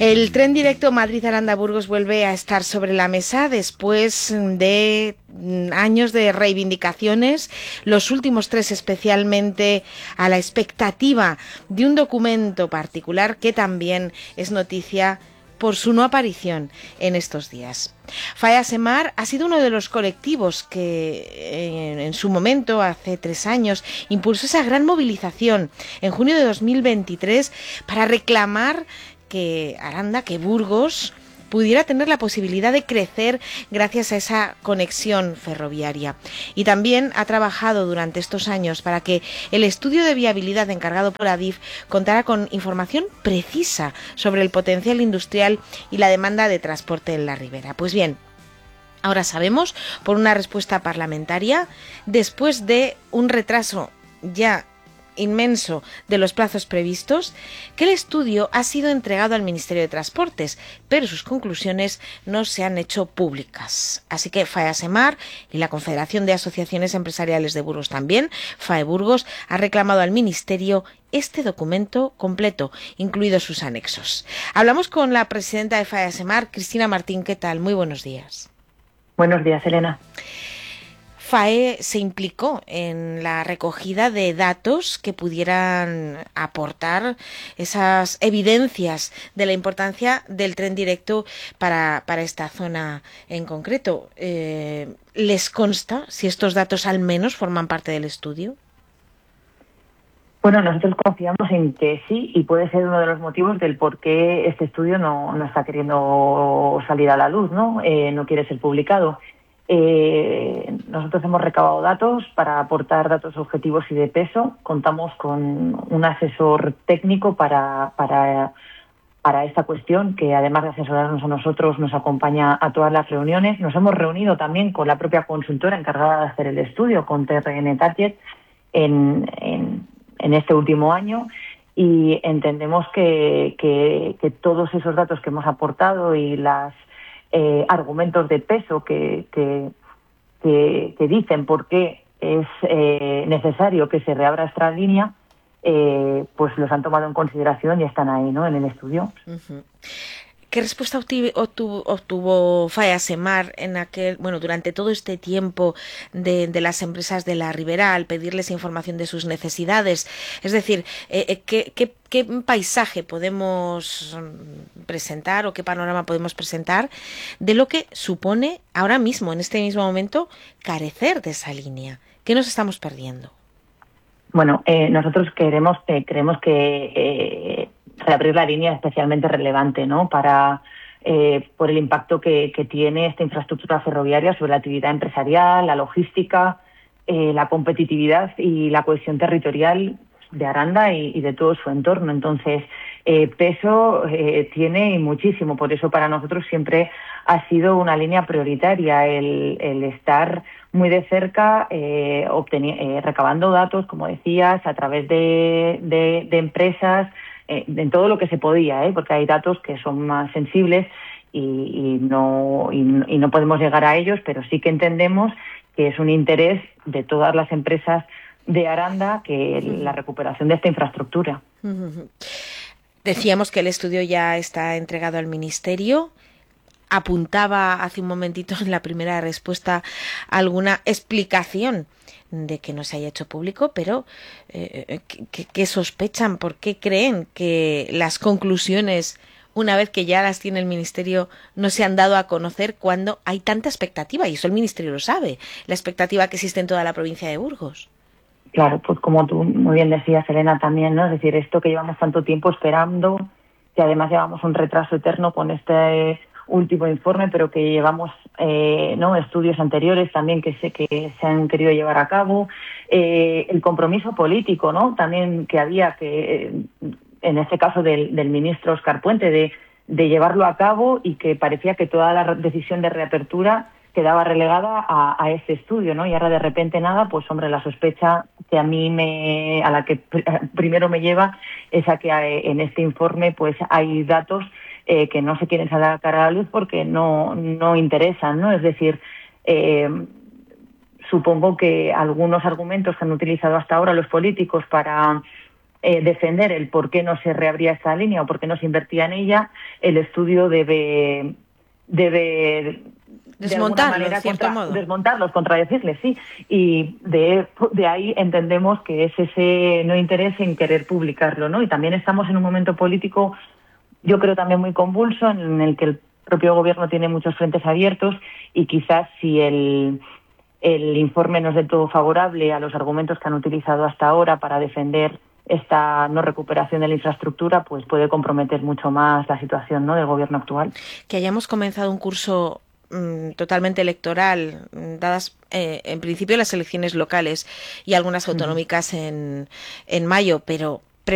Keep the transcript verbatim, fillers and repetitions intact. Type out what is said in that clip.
El tren directo Madrid-Aranda-Burgos vuelve a estar sobre la mesa después de años de reivindicaciones, los últimos tres especialmente a la expectativa de un documento particular que también es noticia por su no aparición en estos días. FAEASEMAR ha sido uno de los colectivos que en, en su momento, hace tres años, impulsó esa gran movilización en junio de dos mil veintitrés para reclamar que Aranda, que Burgos pudiera tener la posibilidad de crecer gracias a esa conexión ferroviaria. Y también ha trabajado durante estos años para que el estudio de viabilidad encargado por ADIF contara con información precisa sobre el potencial industrial y la demanda de transporte en la ribera. Pues bien, ahora sabemos, por una respuesta parlamentaria, después de un retraso ya inmenso de los plazos previstos, que el estudio ha sido entregado al Ministerio de Transportes, pero sus conclusiones no se han hecho públicas. Así que FAEASEMAR y la Confederación de Asociaciones Empresariales de Burgos también, FAEBurgos, ha reclamado al Ministerio este documento completo, incluidos sus anexos. Hablamos con la presidenta de FAEASEMAR, Cristina Martín. ¿Qué tal? Muy buenos días. Buenos días, Elena. FAE se implicó en la recogida de datos que pudieran aportar esas evidencias de la importancia del tren directo para, para esta zona en concreto. Eh, ¿Les consta si estos datos al menos forman parte del estudio? Bueno, nosotros confiamos en que sí, y puede ser uno de los motivos del por qué este estudio no, no está queriendo salir a la luz, ¿no? Eh, no quiere ser publicado. Eh, nosotros hemos recabado datos para aportar datos objetivos y de peso. Contamos con un asesor técnico para, para, para esta cuestión, que además de asesorarnos a nosotros, nos acompaña a todas las reuniones. Nos hemos reunido también con la propia consultora encargada de hacer el estudio, con T R N Target, en, en, en este último año. Y entendemos que, que, que todos esos datos que hemos aportado y las Eh, argumentos de peso que, que, que, que dicen por qué es eh, necesario que se reabra esta línea, eh, pues los han tomado en consideración y están ahí, ¿no?, en el estudio. Uh-huh. ¿Qué respuesta obtuvo, obtuvo FAEASEMAR en aquel, bueno, durante todo este tiempo de, de las empresas de la ribera al pedirles información de sus necesidades? Es decir, eh, ¿qué, qué, qué paisaje podemos presentar o qué panorama podemos presentar de lo que supone ahora mismo, en este mismo momento, carecer de esa línea? ¿Qué nos estamos perdiendo? Bueno, eh, nosotros queremos, eh, creemos que eh, reabrir la línea es especialmente relevante, ¿no?, para eh, por el impacto que, que tiene esta infraestructura ferroviaria sobre la actividad empresarial, la logística, eh, la competitividad y la cohesión territorial de Aranda y, y de todo su entorno. Entonces, eh, peso eh, tiene y muchísimo. Por eso para nosotros siempre ha sido una línea prioritaria el, el estar muy de cerca, eh, obteni- eh, recabando datos, como decías, a través de, de, de empresas, eh, en todo lo que se podía, ¿eh? Porque hay datos que son más sensibles y, y, no, y, y no podemos llegar a ellos, pero sí que entendemos que es un interés de todas las empresas de Aranda que uh-huh. la recuperación de esta infraestructura. Uh-huh. Decíamos que el estudio ya está entregado al Ministerio. Apuntaba hace un momentito en la primera respuesta alguna explicación de que no se haya hecho público, pero eh, ¿qué, qué sospechan? ¿Por qué creen que las conclusiones, una vez que ya las tiene el Ministerio, no se han dado a conocer cuando hay tanta expectativa? Y eso el Ministerio lo sabe, la expectativa que existe en toda la provincia de Burgos. Claro, pues como tú muy bien decías, Elena, también, ¿no? Es decir, esto que llevamos tanto tiempo esperando, que además llevamos un retraso eterno con este último informe, pero que llevamos eh, no estudios anteriores también que se, que se han querido llevar a cabo, eh, el compromiso político, ¿no?, también que había, que eh, en este caso del, del ministro Óscar Puente, de, de llevarlo a cabo, y que parecía que toda la decisión de reapertura quedaba relegada a, a ese estudio, ¿no? Y ahora de repente nada, pues hombre, la sospecha que a mí me, a la que pr- primero me lleva es a que en este informe pues hay datos eh, que no se quieren sacar a la luz porque no, no interesan, ¿no? Es decir, eh, supongo que algunos argumentos que han utilizado hasta ahora los políticos para eh, defender el por qué no se reabría esta línea o por qué no se invertía en ella, el estudio debe debe desmontarlos, de manera, en cierto contra, modo. desmontarlos, contradecirles, sí. Y de, de ahí entendemos que es ese no interés en querer publicarlo, ¿no? Y también estamos en un momento político, yo creo también muy convulso, en el que el propio gobierno tiene muchos frentes abiertos y quizás si el, el informe no es del todo favorable a los argumentos que han utilizado hasta ahora para defender esta no recuperación de la infraestructura, pues puede comprometer mucho más la situación, ¿no?, del gobierno actual. Que hayamos comenzado un curso mmm, totalmente electoral, dadas eh, en principio las elecciones locales y algunas autonómicas en, en mayo, pero